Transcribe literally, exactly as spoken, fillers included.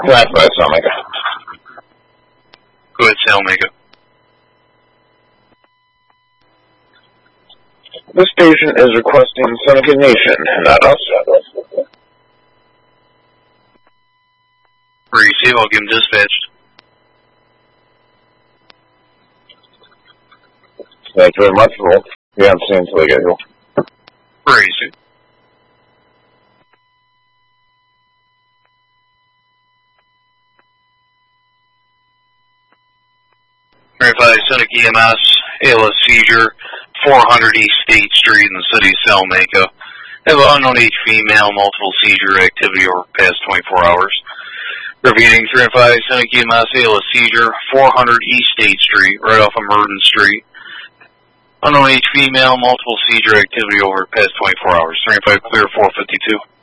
Flat by Salmaker. Go ahead, Salmaker. This station is requesting Seneca Nation, not us. Receive, I'll give him dispatched. Thank you very much, Wolf. We haven't seen until they get here. Receive. Verify Seneca E M S, A L S seizure, four hundred East State Street in the city of Salmaker. Have an unknown age female, multiple seizure activity over the past twenty-four hours. Repeating, three and five, Seneca E M S, A L S seizure, four hundred East State Street, right off of Merton Street. Unknown age female, multiple seizure activity over the past twenty-four hours. three and five, clear, four fifty-two.